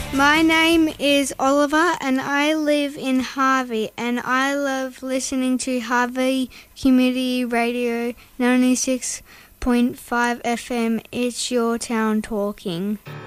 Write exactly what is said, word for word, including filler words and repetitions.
My name is Oliver and I live in Harvey, and I love listening to Harvey Community Radio ninety-six point five F M. It's your town talking.